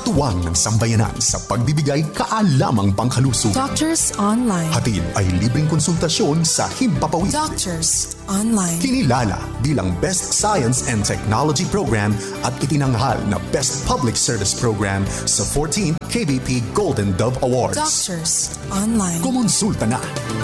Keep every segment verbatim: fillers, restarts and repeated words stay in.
Katuwang ng sambayanan sa pagbibigay kaalamang pangkalusog. Doctors Online. Hatid ay libreng konsultasyon sa Himpapawid. Doctors Online. Kinilala bilang Best Science and Technology Program at itinanghal na Best Public Service Program sa fourteenth K B P Golden Dove Awards. Doctors Online. Kumonsulta na.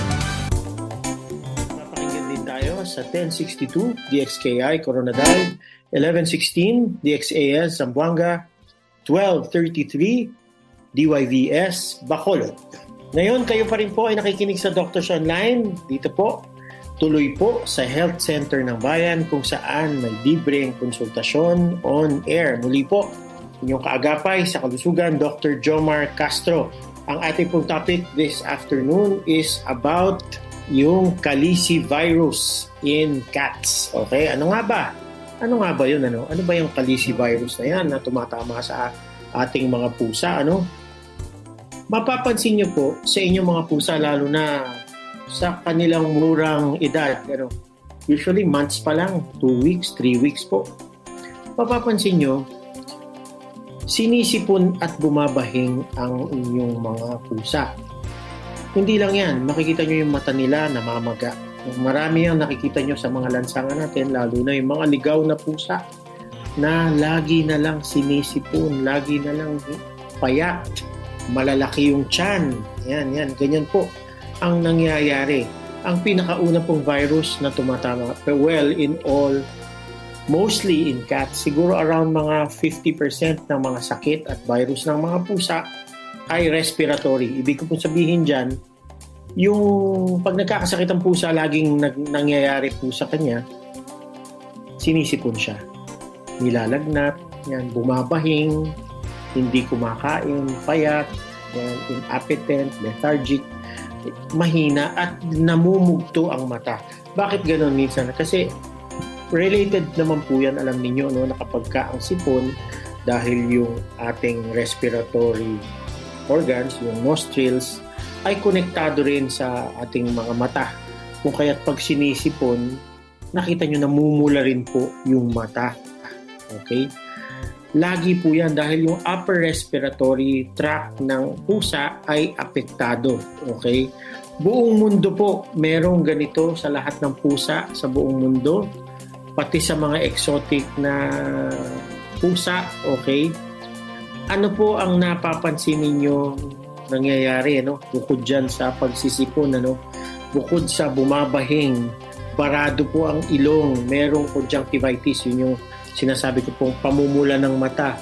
Napakinggan din tayo sa ten sixty-two D X K I Coronadal, eleven sixteen D X A S Zamboanga, twelve thirty-three D Y V S Bacolod. Ngayon, kayo pa rin po ay nakikinig sa Doctors Online. Dito po, tuloy po sa Health Center ng Bayan kung saan may libreng konsultasyon on air. Muli po, inyong kaagapay sa kalusugan, Doctor Jomar Castro. Ang ating pong topic this afternoon is about yung calicivirus in cats. Okay, ano nga ba? Ano nga ba yun? Ano, ano ba yung calicivirus na yan na tumatama sa ating mga pusa? Ano? Mapapansin nyo po sa inyong mga pusa, lalo na sa kanilang murang edad. Ano? Usually months pa lang, two weeks, three weeks po. Mapapansin nyo, sinisipon at bumabahing ang inyong mga pusa. Hindi lang yan, makikita nyo yung mata nila namamaga. Marami ang nakikita nyo sa mga lansangan natin, lalo na yung mga ligaw na pusa na lagi na lang sinisipon, lagi na lang payat, malalaki yung tiyan. Yan, yan, ganyan po ang nangyayari. Ang pinakauna pong virus na tumatama, well, in all, mostly in cats, siguro around mga fifty percent ng mga sakit at virus ng mga pusa ay respiratory. Ibig ko pong sabihin dyan, yung pag nagkakasakit ang pusa, laging nag, nangyayari po sa kanya, sinisipon siya. Nilalagnat, yan, bumabahing, hindi kumakain, payat, yan, inappetent, lethargic, mahina, at namumugto ang mata. Bakit ganun minsan? Kasi related naman po yan, alam niyo, no, na kapag ka ang sipon, dahil yung ating respiratory organs, yung nostrils, ay konektado rin sa ating mga mata. Kung kaya't pag sinisipon, nakita nyo namumula rin po yung mata. Okay? Lagi po yan dahil yung upper respiratory tract ng pusa ay apektado. Okay? Buong mundo po, merong ganito sa lahat ng pusa sa buong mundo. Pati sa mga exotic na pusa. Okay? Ano po ang napapansin ninyo nangyayari, ano? Bukod dyan sa pagsisipon, ano? Bukod sa bumabahing, barado po ang ilong, merong conjunctivitis, yun yung sinasabi ko pong pamumula ng mata.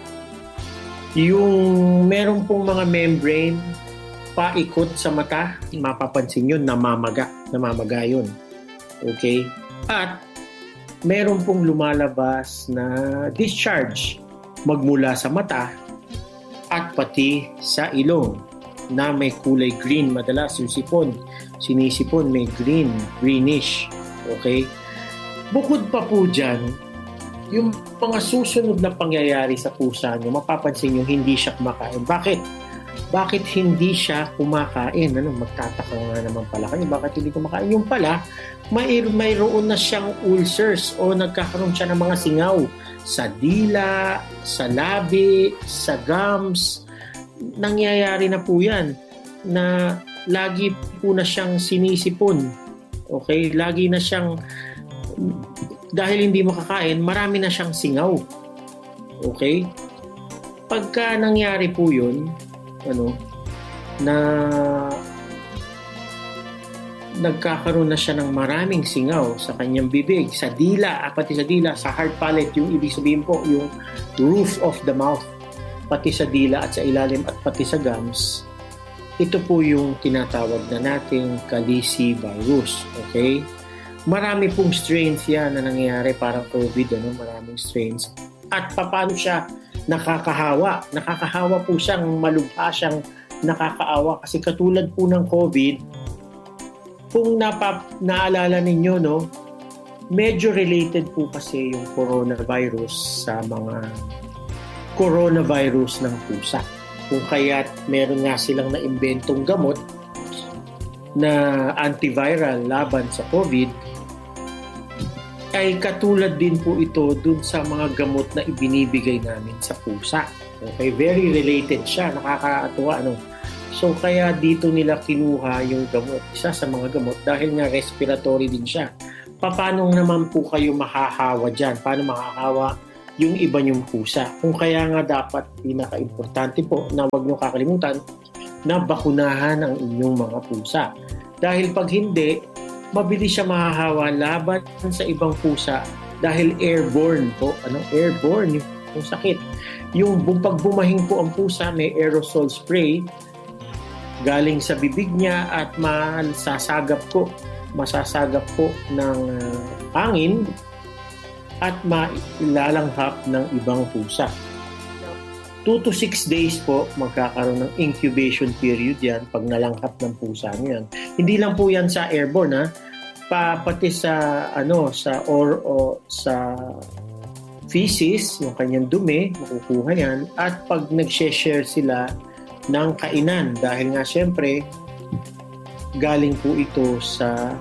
Yung meron pong mga membrane paikot sa mata, mapapansin yun, namamaga, namamaga yun. Okay? At meron pong lumalabas na discharge magmula sa mata at pati sa ilong na may kulay green. Madalas yung sipon, sinisipon may green, greenish. Okay? Bukod pa po dyan, yung mga susunod na pangyayari sa pusa nyo, mapapansin nyo hindi siya kumakain. Bakit? Bakit hindi siya kumakain? Ano, magtataka nga naman pala kayo. Bakit hindi kumakain? Yung pala, may, mayroon na siyang ulcers o nagkakaroon siya ng mga singaw sa dila, sa labi, sa gums. Nangyayari na po yan na lagi po na siyang sinisipon. Okay? Lagi na siyang, dahil hindi makakain, marami na siyang singaw. Okay? Pagka nangyari po yun, ano, na nagkakaroon na siya ng maraming singaw sa kanyang bibig, sa dila, ah, pati sa dila, sa hard palate, yung ibig sabihin po, yung roof of the mouth, pati sa dila at sa ilalim at pati sa gums, ito po yung tinatawag na nating calicivirus. Okay? Marami pong strains yan na nangyayari, parang COVID, ano, maraming strains. At paano siya nakakahawa? Nakakahawa po siyang malubha, siyang nakakaawa kasi katulad po ng COVID, kung napap, naalala ninyo, no, medyo related po kasi yung coronavirus sa mga coronavirus ng pusa. Kung kaya't meron nga silang naimbentong gamot na antiviral laban sa COVID, ay katulad din po ito dun sa mga gamot na ibinibigay namin sa pusa. Okay, very related siya, nakakatuwa, ano. So kaya dito nila kinuha yung gamot, isa sa mga gamot, dahil nga respiratory din siya. Paano naman po kayo mahahawa dyan? Paano mahahawa yung iba niyong pusa? Kung kaya nga dapat pinaka-importante po na huwag niyo kakalimutan na bakunahan ang inyong mga pusa. Dahil pag hindi, mabilis siya mahahawa laban sa ibang pusa dahil airborne po. Ano? Airborne yung, yung sakit. Yung pag bumahing po ang pusa, may aerosol spray galing sa bibig niya at masasagap po, masasagap po ng uh, hangin at mailalanghap ng ibang pusa. two to six days po magkakaroon ng incubation period yan pag nalanghap ng pusa niyan. Hindi lang po yan sa airborne, ha? Pa, pati sa ano sa or o sa feces, yung kanyang dumi, makukuha yan. At pag nag-share sila ng kainan, dahil nga syempre galing po ito sa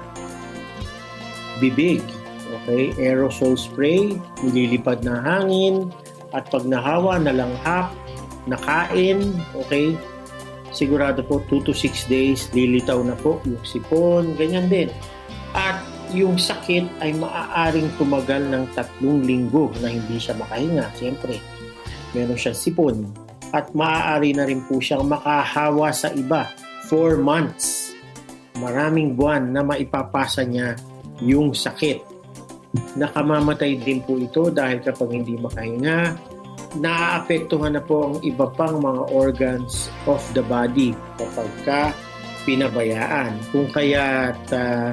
bibig. Okay, aerosol spray, nililipad na hangin, at pag nahawa, nalanghap, nakain, okay, sigurado po two to six days, lilitaw na po yung sipon, ganyan din. At yung sakit ay maaaring tumagal ng tatlong linggo na hindi siya makahinga. Siyempre, meron siyang sipon. At maaari na rin po siyang makahawa sa iba, four months. Maraming buwan na maipapasa niya yung sakit. Nakamamatay din po ito dahil kapag hindi makahinga, naaapektuhan na po ang iba pang mga organs of the body kapag ka pinabayaan. Kung kaya uh,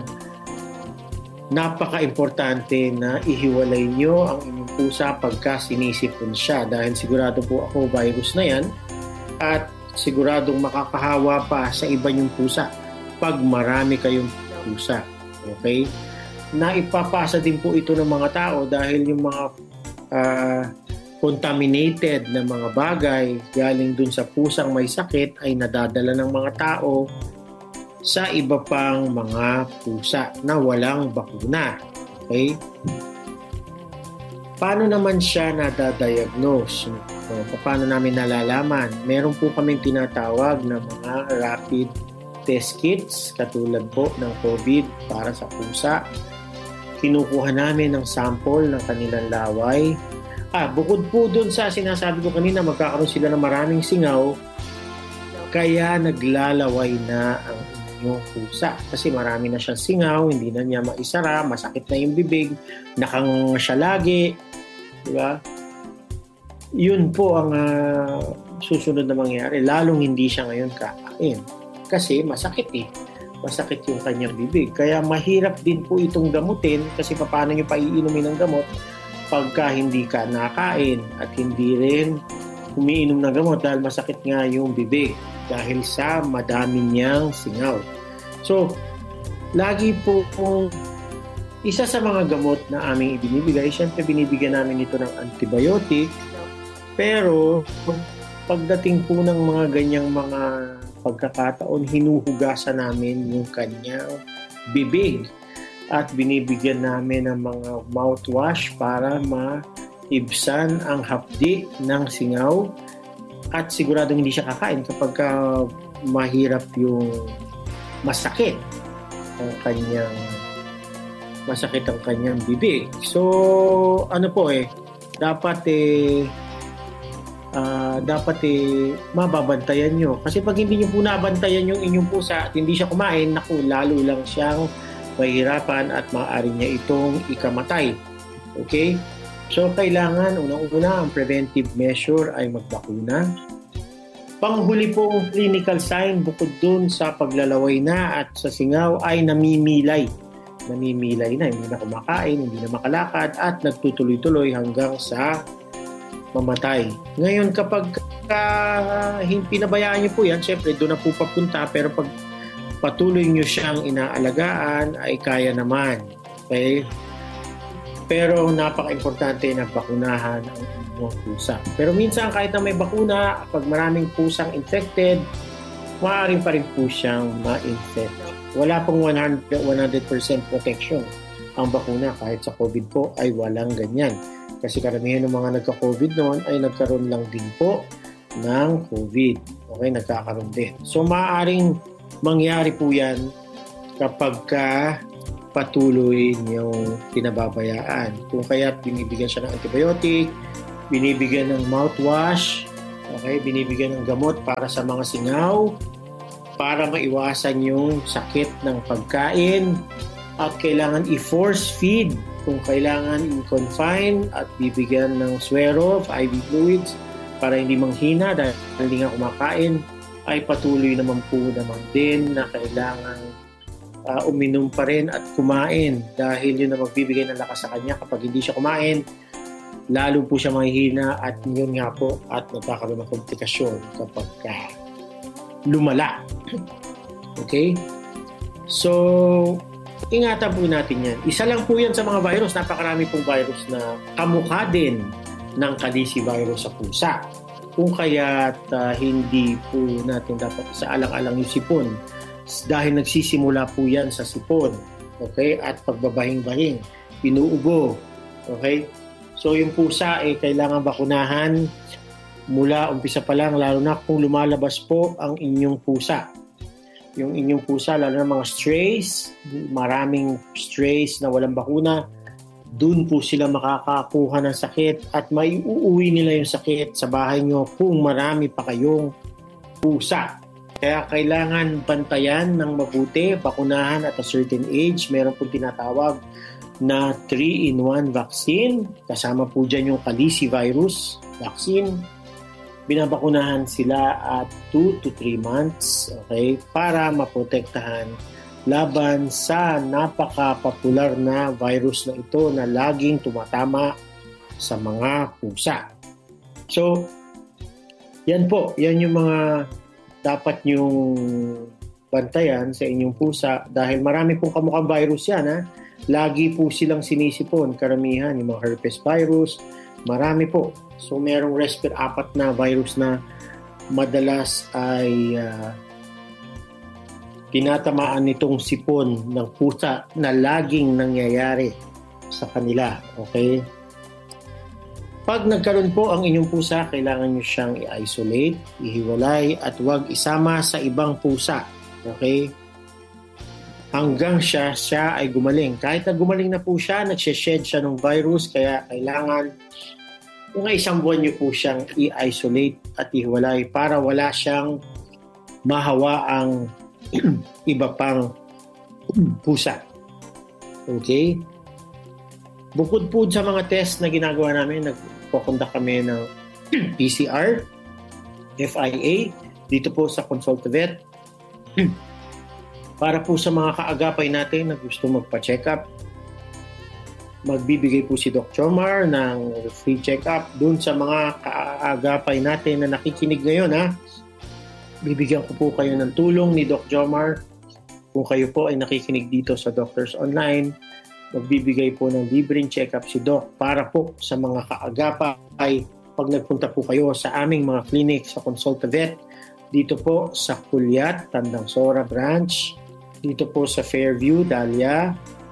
napaka-importante na ihiwalay nyo ang inyong pusa pagka sinisipon siya dahil sigurado po ako virus na yan at siguradong makakahawa pa sa iba nyong pusa pag marami kayong pusa. Okay? Naipapasa din po ito ng mga tao dahil yung mga uh, contaminated na mga bagay galing dun sa pusang may sakit ay nadadala ng mga tao sa iba pang mga pusa na walang bakuna. Okay? Paano naman siya nadadiagnose? So, paano namin nalalaman? Meron po kaming tinatawag na mga rapid test kits katulad po ng COVID para sa pusa. Kinukuha namin ng sample ng kanilang laway. Ah, bukod po dun sa sinasabi ko kanina, magkakaroon sila ng maraming singaw, kaya naglalaway na ang inyong pusa. Kasi marami na siyang singaw, hindi na niya maisara, masakit na yung bibig, nakang siya lagi. Diba? Yun po ang uh, susunod na mangyari, lalong hindi siya ngayon kakain. Kasi masakit eh. Masakit yung kanyang bibig. Kaya mahirap din po itong gamutin kasi paano nyo paiinumin ng gamot pagka hindi ka nakain at hindi rin umiinom ng gamot dahil masakit nga yung bibig dahil sa madami niyang singaw. So, lagi po kung isa sa mga gamot na aming ibinibigay, syempre binibigyan namin ito ng antibiotic, pero pagdating po ng mga ganyang mga pagkakataon, hinuhugasan namin yung kanyang bibig at binibigyan namin ng mga mouthwash para maibsan ang hapdi ng singaw at siguradong hindi siya kakain kapag uh, mahirap yung masakit ang kanyang masakit ang kanyang bibig. So, ano po eh, dapat eh Uh, dapat eh, mababantayan nyo. Kasi pag hindi nyo po nabantayan yung inyong pusa at hindi siya kumain, naku, lalo lang siyang mahirapan at maaari niya itong ikamatay. Okay? So, kailangan, unang-una, ang preventive measure ay magbakuna. Panghuli pong clinical sign, bukod dun sa paglalaway na at sa singaw, ay namimilay. Namimilay na, hindi na kumakain, hindi na makalakad, at nagtutuloy-tuloy hanggang sa mamatay. Ngayon, kapag uh, pinabayaan nyo po yan, syempre doon na po papunta, pero pag patuloy nyo siyang inaalagaan, ay kaya naman. Okay? Pero napaka-importante na bakunahan ang inyong pusa. Pero minsan, kahit na may bakuna, pag maraming pusang infected, maaaring pa rin po siyang ma-infect. Wala pong one hundred percent protection ang bakuna. Kahit sa COVID po ay walang ganyan. Kasi karamihan ng mga nagka-COVID noon ay nagkaroon lang din po ng COVID. Okay, nagkakaroon din. So, maaaring mangyari po yan kapag ka patuloy yung pinababayaan. Kung kaya binibigyan siya ng antibiotic, binibigyan ng mouthwash, okay, binibigyan ng gamot para sa mga singaw, para maiwasan yung sakit ng pagkain, at kailangan i-force feed kung kailangan i-confine at bibigyan ng swero, I V fluids, para hindi manghina dahil hindi nga kumakain, ay patuloy naman po naman din na kailangan uh, uminom pa rin at kumain dahil yun na magbibigay ng lakas sa kanya. Kapag hindi siya kumain, lalo po siya manghihina at yun nga po at nagkakaroon ng komplikasyon kapag uh, lumala. Okay? So, ingatan po natin yan. Isa lang po yan sa mga virus. Napakarami pong virus na kamukha din ng calicivirus sa pusa. Kung kaya't uh, hindi po natin dapat sa alang-alang yung sipon dahil nagsisimula po yan sa sipon. Okay? At pagbabahing-bahing, pinuubo. Okay? So yung pusa ay eh, kailangan bakunahan mula umpisa pa lang, lalo na kung lumalabas po ang inyong pusa. Yung inyong pusa, lalo na mga strays, maraming strays na walang bakuna, dun po sila makakakuha ng sakit at maiuuwi nila yung sakit sa bahay nyo kung marami pa kayong pusa. Kaya kailangan bantayan ng mabuti, bakunahan at a certain age. Meron po tinatawag na three in one vaccine. Kasama po dyan yung calicivirus vaccine. Binabakunahan sila at two to three months, okay, para maprotektahan laban sa napaka-popular na virus na ito na laging tumatama sa mga pusa. So, yan po, yan yung mga dapat nyong bantayan sa inyong pusa dahil marami pong kamukhang virus yan. Ha? Lagi po silang sinisipon, karamihan, yung mga herpes virus, marami po. So, merong respir apat na virus na madalas ay uh, tinatamaan nitong sipon ng pusa na laging nangyayari sa kanila. Okay? Pag nagkaroon po ang inyong pusa, kailangan nyo siyang i-isolate, ihiwalay, at huwag isama sa ibang pusa. Okay? Hanggang siya, siya ay gumaling. Kahit na gumaling na po siya, nagsished siya ng virus, kaya kailangan mga isang buwan nyo po siyang i-isolate at ihiwalay para wala siyang mahawa ang iba pang pusa. Okay? Bukod po sa mga test na ginagawa namin, nagpupunta kami ng P C R, F I A, dito po sa Consult Vet. Para po sa mga kaagapay natin na gusto magpa-check up, magbibigay po si Doc Jomar ng free check-up dun sa mga kaagapay natin na nakikinig ngayon. Ha? Bibigyan ko po kayo ng tulong ni Doc Jomar. Kung kayo po ay nakikinig dito sa Doctors Online, magbibigay po ng libreng check-up si Doc para po sa mga kaagapay pag nagpunta po kayo sa aming mga clinic sa Consult Vet, dito po sa Culiat, Tandang Sora Branch, dito po sa Fairview, Dahlia,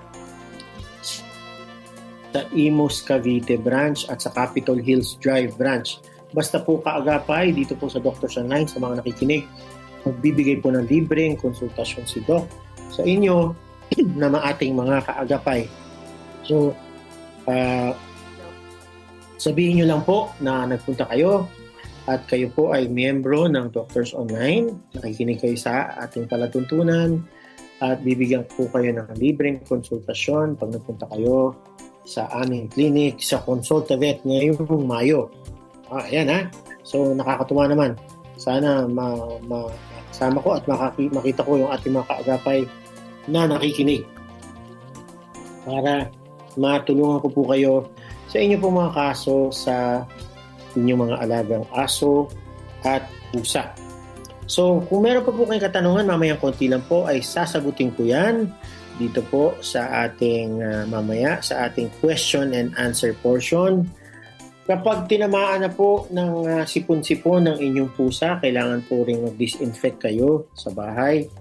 sa Imus Cavite Branch at sa Capitol Hills Drive Branch. Basta po kaagapay dito po sa Doctors Online sa mga nakikinig, magbibigay po ng libreng konsultasyon si Doc sa inyo na ating mga kaagapay. So, uh, sabihin nyo lang po na nagpunta kayo at kayo po ay miyembro ng Doctors Online. Nakikinig kayo sa ating palatuntunan at bibigyan po kayo ng libreng konsultasyon pag nagpunta kayo sa aming clinic sa Consult Vet ngayong Mayo. Ah, ayan ha. So, nakakatuwa naman. Sana ma, ma, sama ko at makaki, makita ko yung ating mga kaagapay na nakikinig para matulungan ko po kayo sa inyo po mga kaso sa inyong mga alagang aso at pusa. So, kung meron pa po kayong katanungan, mamayang konti lang po ay sasagutin ko yan dito po sa ating uh, mamaya, sa ating question and answer portion. Kapag tinamaan na po ng uh, sipon-sipon ng inyong pusa, kailangan po rin mag-disinfect kayo sa bahay.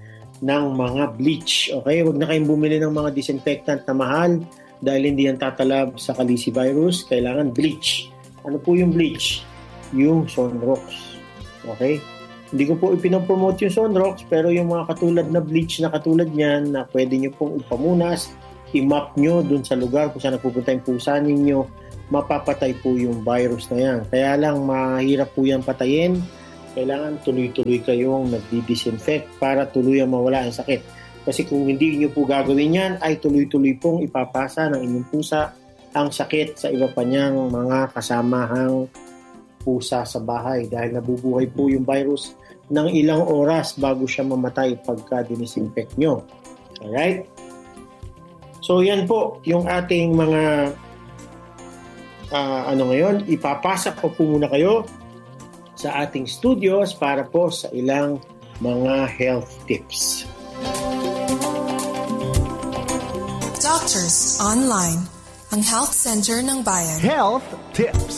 ng mga bleach. Okay? Huwag na kayong bumili ng mga disinfectant na mahal dahil hindi yan tatalab sa calicivirus. Kailangan bleach. Ano po yung bleach? Yung Sonrox. Okay? Hindi ko po ipinopromote yung Sonrox, pero yung mga katulad na bleach na katulad niyan na pwede nyo pong ipamunas, i-map nyo dun sa lugar kung saan napupunta yung pusa ninyo, mapapatay po yung virus na yan. Kaya lang mahirap po yan patayin. Kailangan tuloy-tuloy kayong nagdi-disinfect para tuluyang mawala ang sakit. Kasi kung hindi nyo po gagawin yan, ay tuloy-tuloy pong ipapasa ng inyong pusa ang sakit sa iba pa niyang mga kasamahang pusa sa bahay dahil nabubuhay po yung virus ng ilang oras bago siya mamatay pagka dinisinfect nyo. Alright? So yan po yung ating mga uh, ano ngayon, ipapasa ko po muna kayo sa ating studios para po sa ilang mga health tips. Doctors Online, ang health center ng bayan. Health tips.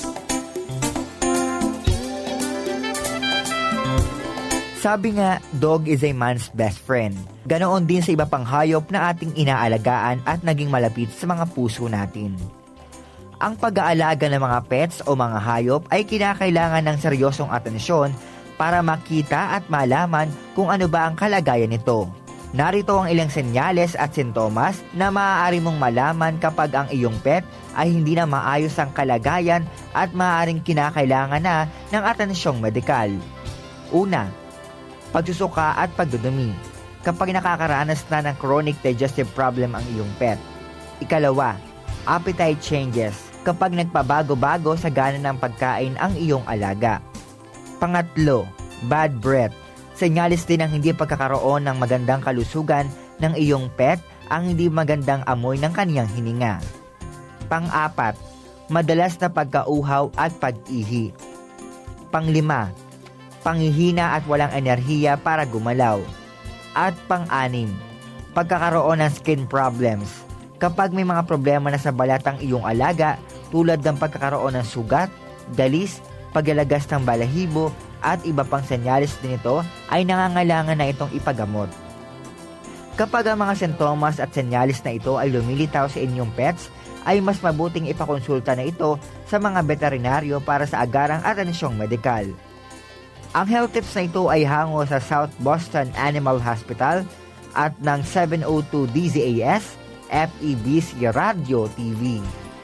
Sabi nga, dog is a man's best friend. Ganoon din sa iba pang hayop na ating inaalagaan at naging malapit sa mga puso natin. Ang pag-aalaga ng mga pets o mga hayop ay kinakailangan ng seryosong atensyon para makita at malaman kung ano ba ang kalagayan nito. Narito ang ilang senyales at sintomas na maaari mong malaman kapag ang iyong pet ay hindi na maayos ang kalagayan at maaaring kinakailangan na ng atensyong medikal. Una, pagsusuka at pagdudumi kapag nakakaranas na ng chronic digestive problem ang iyong pet. Ikalawa, appetite changes kapag nagpabago-bago sa gana ng pagkain ang iyong alaga. Pangatlo, bad breath. Senyalis din ng hindi pagkakaroon ng magandang kalusugan ng iyong pet ang hindi magandang amoy ng kaniyang hininga. Pang-apat, madalas na pagkauhaw at pag-ihi. Panglima, panghihina at walang enerhiya para gumalaw. At pang-anim, pagkakaroon ng skin problems. Kapag may mga problema na sa balat ang iyong alaga, tulad ng pagkakaroon ng sugat, dalis, paglalagas ng balahibo, at iba pang senyalis din ito, ay nangangailangan na itong ipagamot. Kapag ang mga sintomas at senyalis na ito ay lumilitaw sa inyong pets, ay mas mabuting ipakonsulta na ito sa mga veterinaryo para sa agarang atensyong medikal. Ang health tips na ito ay hango sa South Boston Animal Hospital at ng seven oh two D Z A S, F E B C Radio T V.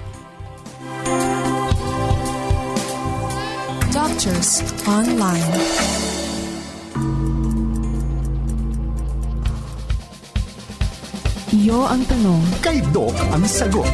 Doctors Online. Iyo ang tanong, Kay Doc ang sagot.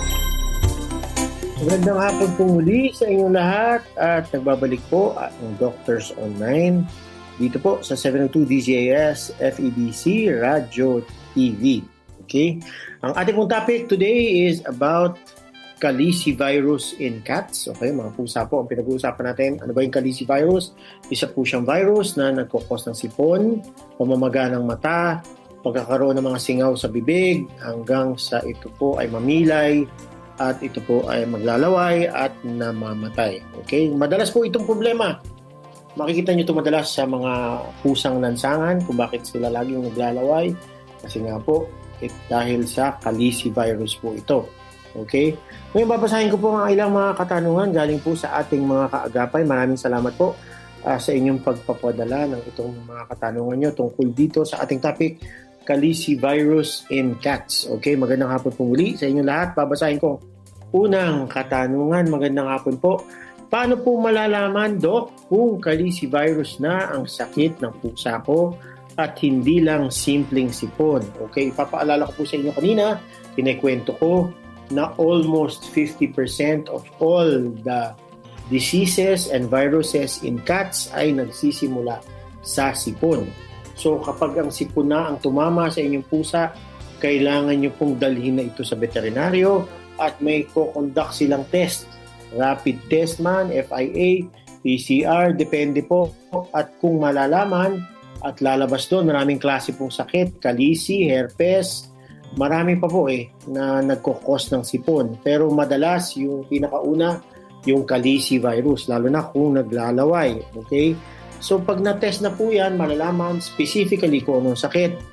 Magandang hapon po muli sa inyong lahat at nagbabalik po ang Doctors Online dito po sa seven oh two D Z A S F E B C Radio T V. Okay? Ang ating pong topic today is about calicivirus in cats. Okay, mga pusa po ang pinag-uusapan natin. Ano ba yung calicivirus? Isa po siyang virus na nagkukos ng sipon, pamamaga ng mata, pagkakaroon ng mga singaw sa bibig, hanggang sa ito po ay mamilay at ito po ay maglalaway at namamatay. Okay, madalas po itong problema. Makikita nyo ito madalas sa mga pusang lansangan kung bakit sila laging naglalaway. Kasi nga po, it, dahil sa calicivirus po ito. Okay? Ngayon, babasahin ko po ang ilang mga katanungan galing po sa ating mga kaagapay. Maraming salamat po uh, sa inyong pagpapadala ng itong mga katanungan nyo tungkol dito sa ating topic, calicivirus in cats. Okay, magandang hapon po muli sa inyong lahat. Babasahin ko. Unang katanungan, magandang hapon po. Paano po malalaman, Doc, kung calicivirus na ang sakit ng pusa ko at hindi lang simpleng sipon? Okay, ipapaalala ko po sa inyo kanina, kinekwento ko na almost fifty percent of all the diseases and viruses in cats ay nagsisimula sa sipon. So kapag ang sipon na ang tumama sa inyong pusa, kailangan nyo pong dalhin na ito sa veterinaryo at may ko-conduct silang test. Rapid test man, F I A, P C R, depende po. At kung malalaman at lalabas doon, maraming klase pong sakit, calici, herpes, marami pa po eh na nagkukos ng sipon. Pero madalas yung pinakauna, yung calicivirus, lalo na kung naglalaway. Okay? So pag na-test na po yan, malalaman specifically kung anong sakit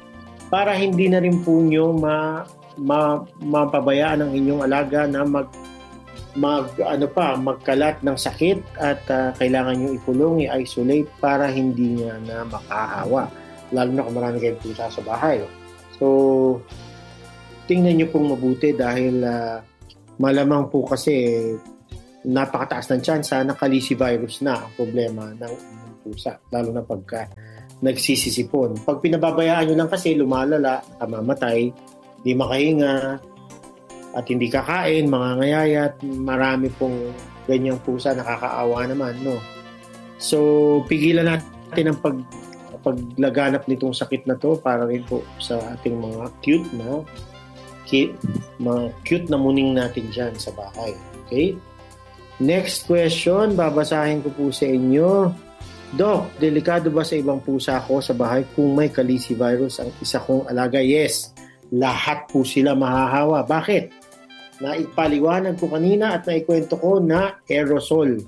para hindi na rin po nyo ma, ma, mapabayaan ang inyong alaga na mag mag ano pa magkalat ng sakit at uh, kailangan nyo ikulong, i-isolate para hindi niya na makahawa, lalo na kung marami kayong pusa sa bahay. So tingnan nyo pong mabuti dahil uh, malamang po kasi napakataas ng tsansa na calicivirus na ang problema ng pusa, lalo na pagka nagsisisipon. Pag pinababayaan nyo lang kasi lumalala, kamamatay, di makahinga, at hindi kakain, mangangayayat, marami pong ganyang pusa, nakakaawa naman, no? So, pigilan natin ang pag, paglaganap nitong sakit na to para rin po sa ating mga cute na cute, mga cute na muning natin dyan sa bahay. Okay? Next question, babasahin ko po sa inyo. Doc, delikado ba sa ibang pusa ko sa bahay kung may calicivirus ang isa kong alaga? Yes, lahat po sila mahahawa. Bakit? Naipaliwanag ko kanina at naikwento ko na aerosol.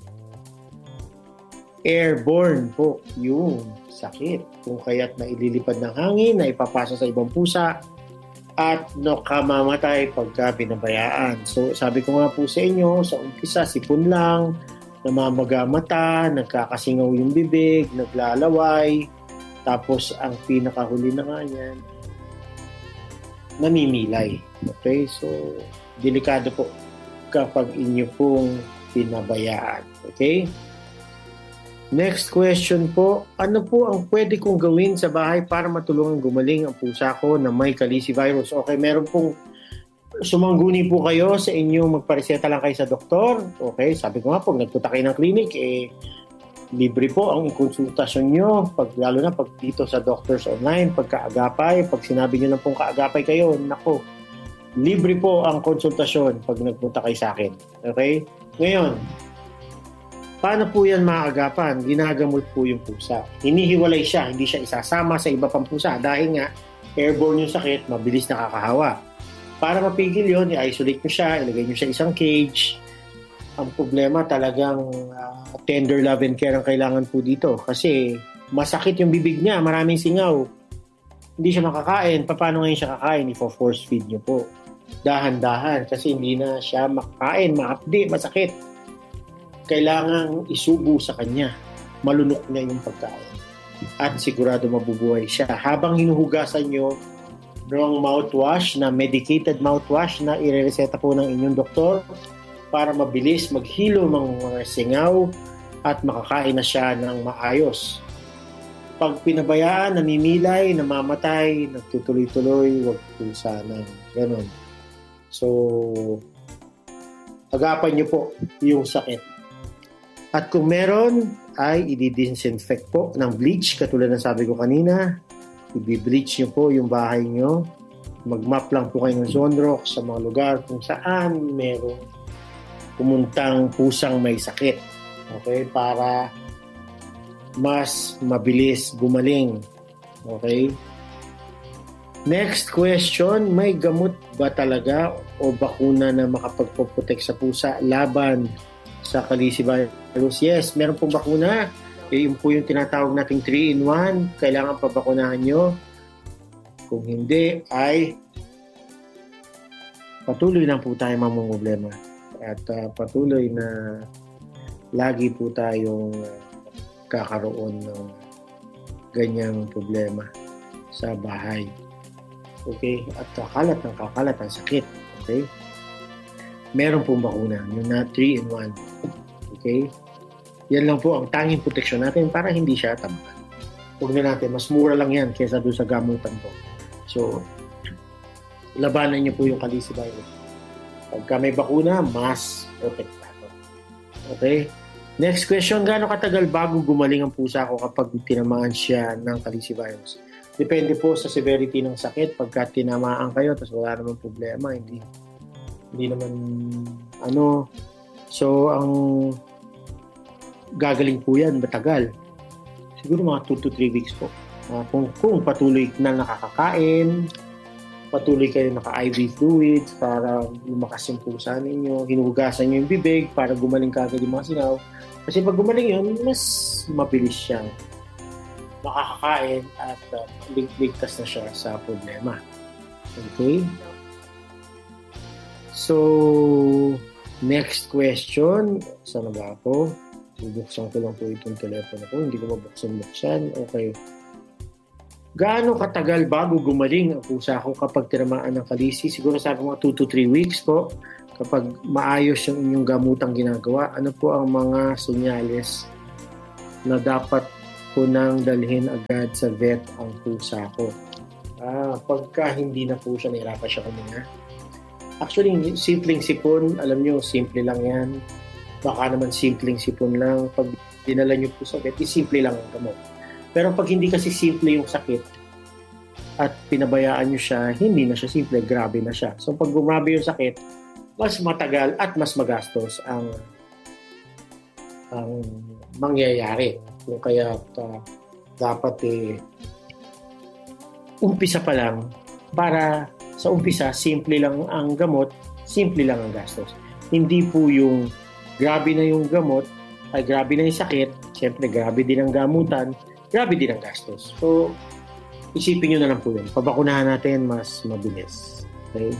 Airborne po yung sakit. Kung kaya't naililipad ng hangin, na ipapasa sa ibang pusa at nakamamatay pagka binabayaan. So sabi ko nga po sa inyo, sa umpisa, sipon lang, namamaga mata, nagkakasingaw yung bibig, naglalaway, tapos ang pinakahuli na nga yan, namimilay. Okay, so delikado po kapag inyo pong pinabayaan. Okay? Next question po, ano po ang pwede kong gawin sa bahay para matulungan gumaling ang pusa ko na may calicivirus? Okay, meron pong sumangguni po kayo sa inyo, magpareseta lang kayo sa doktor. Okay, sabi ko nga po, nagpunta kayo ng clinic, eh, libre po ang konsultasyon nyo, pag, lalo na pag dito sa doctors online, pag kaagapay, pag sinabi nyo lang pong kaagapay kayo, nako, libre po ang konsultasyon pag nagpunta kayo sa akin. Okay? Ngayon, paano po yan maagapan? Ginagamot po yung pusa. Hinihiwalay siya, hindi siya isasama sa iba pang pusa dahil nga airborne yung sakit, mabilis nakakahawa. Para mapigil yun, i-isolate nyo siya, ilagay nyo siya isang cage. Ang problema talagang uh, tender love and care ang kailangan po dito kasi masakit yung bibig niya, maraming singaw. Hindi siya makakain. Paano ngayon siya kakain? I-force feed nyo po. Dahan-dahan kasi hindi na siya makakain, makapdi, masakit. Kailangang isubo sa kanya. Malunok niya yung pagkain. At sigurado mabubuhay siya. Habang hinuhugasan nyo ng mouthwash, na medicated mouthwash na irereseta po ng inyong doktor para mabilis maghilo ng mga singaw at makakain na siya ng maayos. Pag pinabayaan, namimilay, namamatay, nagtutuloy-tuloy, wag po sana. Ganon. So, agapan niyo po yung sakit. At kung meron, ay i-disinfect po ng bleach, katulad ng sabi ko kanina. I-bleach niyo po yung bahay niyo. Mag-map lang po kayo ng Zonrox sa mga lugar kung saan merong pumuntang pusang may sakit. Okay? Para mas mabilis gumaling. Okay? Next question, may gamot ba talaga o bakuna na makapagpoprotect sa pusa laban sa calicivirus? Yes, meron pong bakuna. E, yung po yung tinatawag nating three in one. Kailangan pabakunahan nyo. Kung hindi, ay patuloy lang po tayo mamumblema. At uh, patuloy na lagi po tayong uh, kakaroon ng ganyang problema sa bahay. Okay? At kakalat ng kakalat ang sakit. Okay? Meron pong bakuna. Yung na three in one. Okay? Yan lang po ang tanging proteksyon natin para hindi siya tamaan. Huwag na natin. Mas mura lang yan kaysa doon sa gamutan po. So, labanan niyo po yung calicivirus. Pagka may bakuna, mas protektado. Okay? Next question, gaano katagal bago gumaling ang pusa ko kapag tinamaan siya ng calicivirus? Depende po sa severity ng sakit. Pagka tinamaan kayo, tapos wala naman problema, hindi, hindi naman, ano, so, ang gagaling po yan, matagal. Siguro mga two to three weeks po. Uh, kung, kung patuloy na nakakakain, patuloy kayo naka-I V fluids para lumakas yung pusa ninyo, hinugasan nyo yung bibig para gumaling kagad yung mga singaw. Kasi pag gumaling yun, mas mabilis siyang makakakain at uh, ligtas na siya sa problema. Okay? So, next question. Saan ba ako? Bubuksan ko lang po itong telepono ko. Hindi ko mabuksan-buksan. Okay. Gaano katagal bago gumaling ang pusa ko kapag tinamaan ng kalisi? Siguro sabi mga two to three weeks po. Kapag maayos yung inyong gamutang ginagawa, ano po ang mga senyales na dapat ko nang dalhin agad sa vet ang pusa ko? Ah, pagka hindi na po siya, nahirapan siya kuminga. Actually, simpleng sipon, alam nyo, simple lang yan. Baka naman simpleng sipon lang. Pag dinala nyo po sa vet, simple lang ang gamot. Pero pag hindi kasi simple yung sakit at pinabayaan nyo siya, hindi na siya simple, grabe na siya. So pag gumabi yung sakit, mas matagal at mas magastos ang ang mangyayari. Kung kaya uh, dapat eh, umpisa pa lang para sa umpisa, simple lang ang gamot, simple lang ang gastos. Hindi po yung grabe na yung gamot, ay grabe na yung sakit, siyempre grabe din ang gamutan, grabe din ang gastos. So, isipin nyo na lang po yun. Pabakunahan natin mas mabilis. Okay?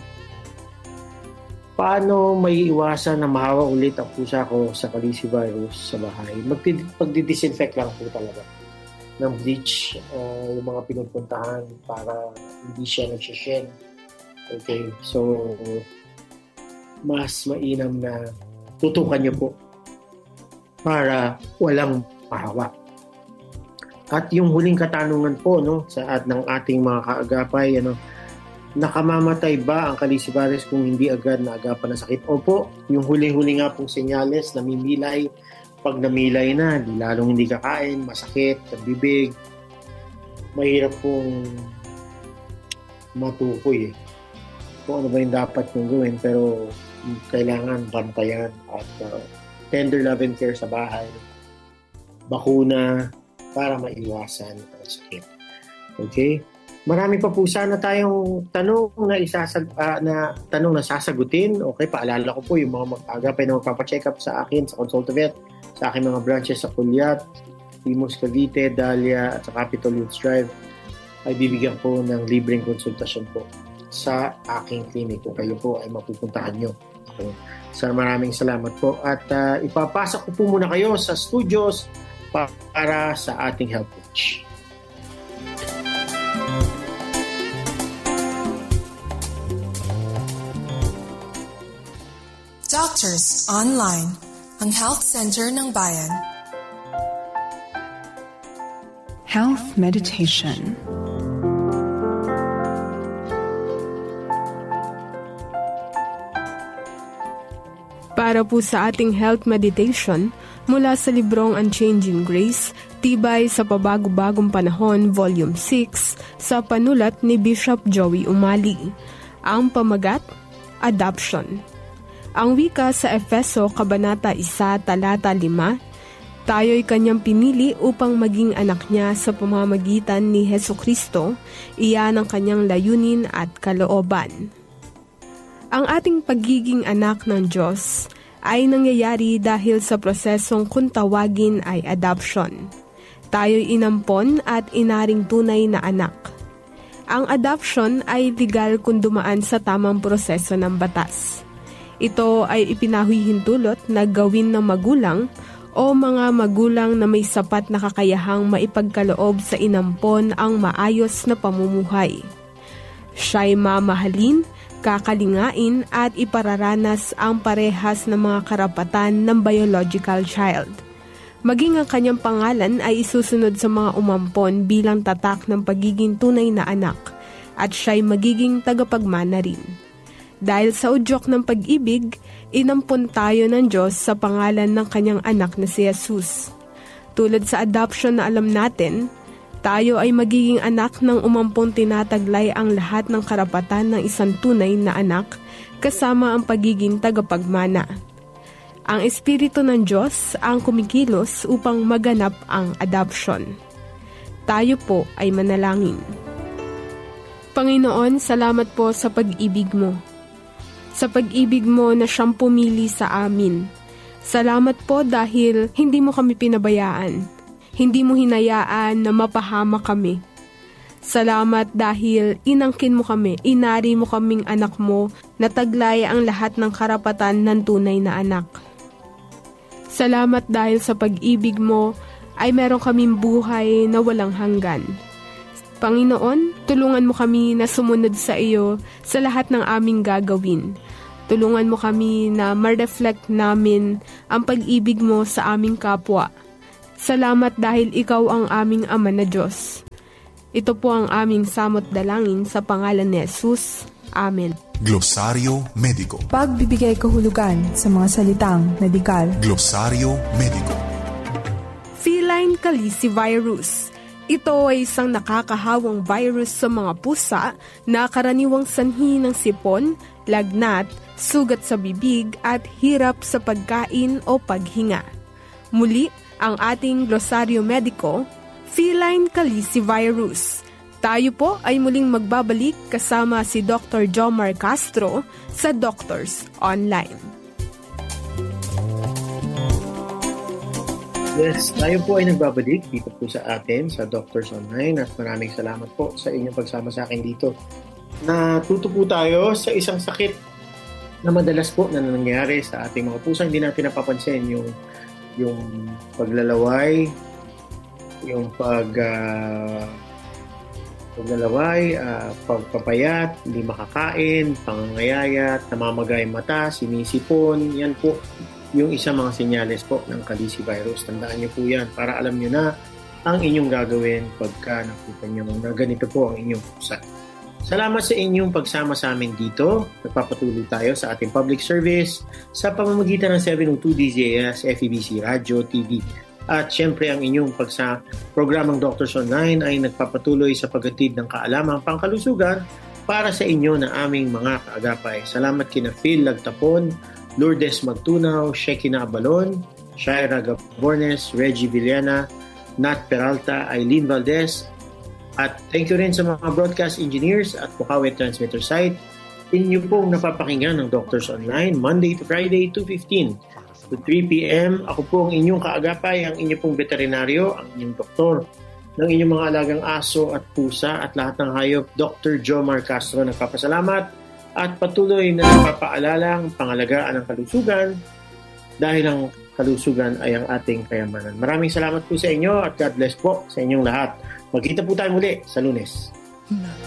Paano may iwasan na mahawa ulit ang pusa ko sa calicivirus sa bahay? Magdi-disinfect lang po talaga ng bleach uh, yung mga pinupuntahan para hindi siya nagsished. Okay? So, mas mainam na tutukan nyo po para walang mahawa. At yung huling katanungan po no sa at ng ating mga kaagapay, ano, nakamamatay ba ang calicivirus kung hindi agad naagapan ng sakit? Opo, yung huling-huli nga pong senyales, namimilay. Pag namilay na, di lalong hindi kakain, masakit, ang bibig. Mahirap pong matukoy eh. Kung ano ba yung dapat kong gawin, pero kailangan bantayan at uh, tender love and care sa bahay. Bakuna, para maiwasan ang sakit. Okay? Marami pa po sana tayong tanong na isasag uh, na tanong na sasagutin. Okay, paalala ko po yung mga mag-agapay na magpapacheck up sa akin sa Consultavet, sa aking mga branches sa Culiat, Imus Cavite, Dahlia at sa Capitol Youth Drive ay bibigyan po ng libreng konsultasyon po sa aking clinic kung kayo po ay mapupuntahan nyo. Okay. So maraming salamat po at uh, ipapasa ko po muna kayo sa studios para sa ating health coach. Doctors Online, ang Health Center ng Bayan. Health Meditation. Para po sa ating health meditation, mula sa librong Unchanging Grace, Tibay sa Pabago-Bagong Panahon, Volume six, sa panulat ni Bishop Joey Umali. Ang pamagat, Adoption. Ang wika sa Efeso, Kabanata one, Talata five, tayo'y kanyang pinili upang maging anak niya sa pamamagitan ni Hesukristo, iyan ang kanyang layunin at kalooban. Ang ating pagiging anak ng Diyos ay nangyayari dahil sa prosesong kung tawagin ay adoption. Tayo'y inampon at inaring tunay na anak. Ang adoption ay legal kung dumaan sa tamang proseso ng batas. Ito ay ipinahihintulot na gawin ng magulang o mga magulang na may sapat na kakayahang maipagkaloob sa inampon ang maayos na pamumuhay. Siya'y mamahalin, kakalingain at ipararanas ang parehas ng mga karapatan ng biological child. Maging ang kanyang pangalan ay isusunod sa mga umampon bilang tatak ng pagiging tunay na anak at siya'y magiging tagapagmana rin. Dahil sa udyok ng pag-ibig, inampon tayo ng Diyos sa pangalan ng kanyang anak na si Jesus. Tulad sa adoption na alam natin, tayo ay magiging anak ng umampong tinataglay ang lahat ng karapatan ng isang tunay na anak kasama ang pagiging tagapagmana. Ang Espiritu ng Diyos ang kumikilos upang maganap ang adoption. Tayo po ay manalangin. Panginoon, salamat po sa pag-ibig mo. Sa pag-ibig mo na siyang pumili sa amin. Salamat po dahil hindi mo kami pinabayaan. Hindi mo hinayaan na mapahama kami. Salamat dahil inangkin mo kami, inari mo kaming anak mo na taglay ang lahat ng karapatan ng tunay na anak. Salamat dahil sa pag-ibig mo ay meron kaming buhay na walang hanggan. Panginoon, tulungan mo kami na sumunod sa iyo sa lahat ng aming gagawin. Tulungan mo kami na ma-reflect namin ang pag-ibig mo sa aming kapwa. Salamat dahil ikaw ang aming Ama na Diyos. Ito po ang aming samot dalangin sa pangalan ni Jesus. Amen. Glosaryo Medico. Pagbibigay kahulugan sa mga salitang medikal. Glosaryo Medico. Feline calicivirus. Ito ay isang nakakahawang virus sa mga pusa na karaniwang sanhi ng sipon, lagnat, sugat sa bibig at hirap sa pagkain o paghinga. Muli, ang ating Glosaryo Medico, Feline calicivirus. Tayo po ay muling magbabalik kasama si Doctor Jomar Castro sa Doctors Online. Yes, tayo po ay nagbabalik dito po sa atin sa Doctors Online at maraming salamat po sa inyong pagsama sa akin dito. Natuto po tayo sa isang sakit na madalas po na nangyayari sa ating mga pusa. Hindi natin napapansin yung yung paglalaway, yung pag uh, paglalaway, uh, pagpapayat, hindi makakain, pangangayayat, namamagay mata, sinisipon. Yan po yung isang mga senyales po ng calicivirus. Tandaan niyo po yan para alam niyo na ang inyong gagawin pagka nakita niyo na ganito po ang inyong pusa. Salamat sa inyong pagsama sa amin dito. Nagpapatuloy tayo sa ating public service sa pamamagitan ng seven oh two D Z A S, F E B C Radio, T V. At syempre ang inyong pagsa programang Doctors Online ay nagpapatuloy sa paghatid ng kaalamang pangkalusugan para sa inyo na aming mga kaagapay. Salamat kina Phil Lagtapon, Lourdes Magtunaw, Shekina Abalon, Shaira Gabornes, Reggie Villana, Nat Peralta, Eileen Valdez, at thank you rin sa mga broadcast engineers at Bukawi Transmitter site. Inyo pong napapakinggan ng Doctors Online, Monday to Friday, two fifteen to three p.m. Ako po ang inyong kaagapay, ang inyong pong veterinaryo, ang inyong doktor ng inyong mga alagang aso at pusa at lahat ng hayop, Doctor Jomar Castro. Nagpapasalamat at patuloy na napapaalala ang pangalagaan ng kalusugan dahil ang kalusugan ay ang ating kayamanan. Maraming salamat po sa inyo at God bless po sa inyong lahat. Magkita po tayo muli sa Lunes.